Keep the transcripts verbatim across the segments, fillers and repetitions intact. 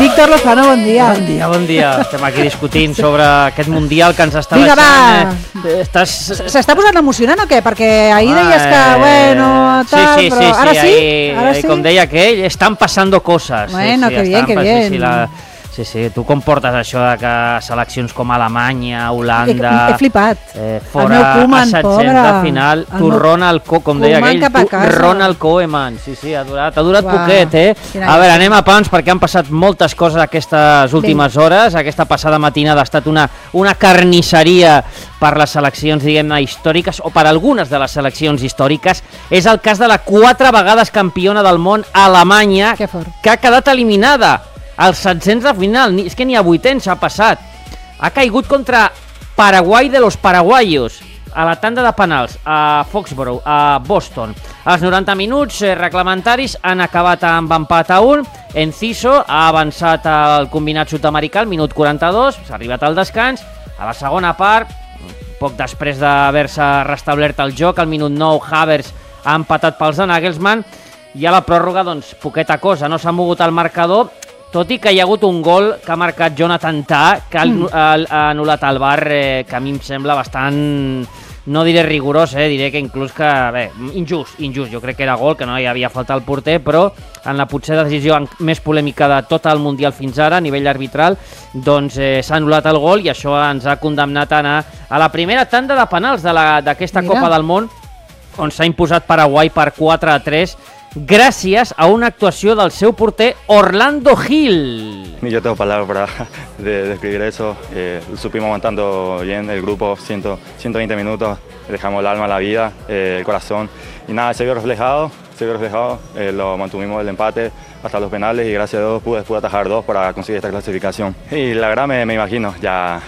Víctor Lozano, bon dia. Bon dia, bon dia. Estem aquí discutint sobre aquest Mundial que ens està Vinga, deixant. va. Eh, estàs... S'està posant emocionant o què? Perquè ahir Ah, deies que, bueno, tal, sí, sí, però sí, ara sí? ahí, Ara ahí, sí? com deia aquell, estan passando coses. Bueno, sí, sí, que bien, estan que pas- bien. Sí, sí, la... sí, sí, tu com portes això de que seleccions com Alemanya, He, Holanda... he flipat. Eh, El fora meu Koeman, a setzents pobre. de final, El tu meu Ronald Koeman, com deia Koeman aquell, cap a tu casa. Ronald Koeman, sí, sí, ha durat, ha durat Uah, poquet, eh? quina A veure, llàstima. anem a pams perquè han passat moltes coses aquestes últimes hores, aquesta passada matinada ha estat una, una carnisseria per les seleccions, diguem-ne, històriques, o per algunes de les seleccions històriques. És el cas de la quatre vegades campiona del món, Alemanya, Que fort. que ha quedat eliminada als setzents de final, ni, és que ni a vuitens ha passat. Ha caigut contra Paraguai de los paraguayos, a la tanda de penals, a Foxborough, a Boston. Als noranta minuts eh, reglamentaris han acabat amb empat a un. Enciso ha avançat al combinat sud-americà al minut quaranta-dos, s'ha arribat al descans. A la segona part, poc després d'haver-se restablert el joc, al minut nou Havertz ha empatat pels de Nagelsmann, i a la pròrroga, doncs, poqueta cosa, no s'ha mogut el marcador, tot i que hi ha hagut un gol que ha marcat Jonathan Tah, que ha, mm. ha, ha anul·lat el V A R, eh, que a mi em sembla bastant, no diré rigorós, eh, diré que inclús que, bé, injust, injust, jo crec que era gol, que no hi havia falta al porter, però en la potser decisió més polèmica de tot el Mundial fins ara, a nivell arbitral, doncs eh, s'ha anul·lat el gol i això ens ha condemnat a anar a la primera tanda de penals d'aquesta Copa del Món, on s'ha imposat Paraguai per quatre a tres, gràcies a una actuació del seu porter Orlando Gil. Ni yo tengo palabras para de, describir eso. Eh, supimos aguantando bien el grupo, cien, ciento veinte minutos, dejamos el alma, la vida, eh, el corazón. Y nada, se vio reflejado, se vio reflejado, eh, lo mantuvimos el empate hasta los penales y gracias a Dios pude, pude atajar dos para conseguir esta clasificación. Y la verdad me, me imagino ya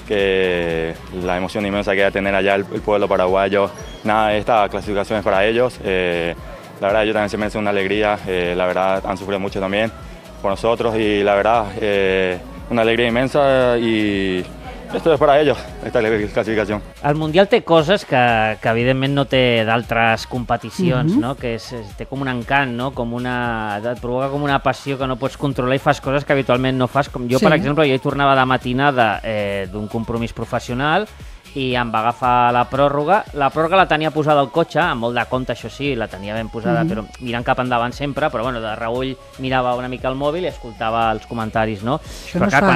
que la emoción inmensa que va a tener allá el, el pueblo paraguayo. Nada, esta clasificación es para ellos. Eh, La verdad, ellos también se merecen una alegría, eh, la verdad han sufrido mucho también por nosotros y la verdad, eh, una alegría inmensa y esto es para ellos, esta clasificación. El Mundial té coses que, que evidentment no té d'altres competicions, Mhm. no? Que és, és, té com un encant, no? Com una, et provoca com una passió que no pots controlar i fas coses que habitualment no fas. Com jo, Sí. per exemple, jo hi tornava de matinada eh, d'un compromís professional i em va agafar la pròrroga. La pròrroga la tenia posada al cotxe, amb molt de compte, això sí, la tenia ben posada, Mhm. però mirant cap endavant sempre, però bueno, de reull mirava una mica el mòbil i escoltava els comentaris, no? Això Però no es clar, fa, quan